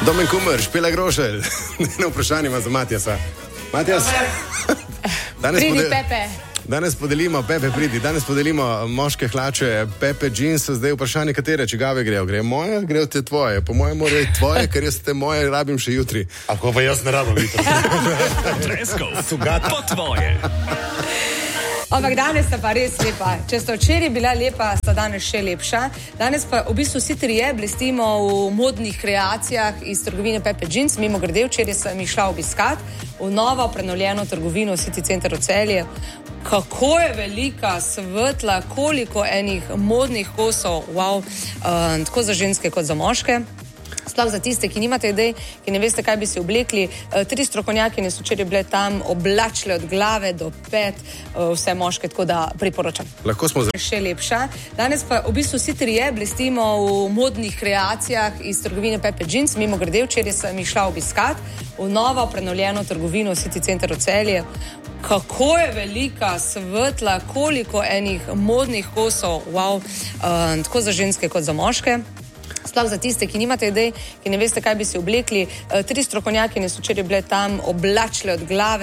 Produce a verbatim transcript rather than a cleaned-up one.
Domen Kumer, Špela Grošelj. Eno vprašanje ima za Matjasa. Matjas? Danes Pridi, pode... Pepe. Danes podelimo, Pepe, pridi, danes podelimo moške hlače, Pepe jeans, zdaj vprašanje, katere čigave grejo. Grejo moje, grejo te tvoje. Po mojem morajo tvoje, ker jaz te moje rabim še jutri. Ako pa jaz ne rabim jutri. Dreskov, po tvoje. Ampak danes sta pa res lepa. Če sta včeraj bila lepa, sta danes še lepša. Danes pa v bistvu vsi trije blestimo v modnih kreacijah iz trgovine Pepe Jeans. Mimo grede, včeraj sem jih šla obiskat v novo prenovljeno trgovino City Center v Celje. Kako je velika, svetla, koliko enih modnih kosov, wow, uh, tako za ženske kot za moške. Sploh za tiste, ki nimate idej, ki ne veste, kaj bi si oblekli. Tri strokovnjakinje so včeraj bile tam, oblačile od glave do pet, vse moške, tako da priporočam. Lahko smo za... Še lepša. Danes pa v bistvu vsi trije blestimo v modnih kreacijah iz trgovine Pepe Jeans. Mimo grede, včeraj sem jih šla obiskat v novo prenovljeno trgovino City Center v Celje. Kako je velika, svetla, koliko enih modnih kosov, wow, uh, tako za ženske kot za moške. Sploh za tiste, ki nimate idej, ki ne veste, kaj bi si oblekli. Tri strokovnjakinje so včeraj bile tam, oblačile od glave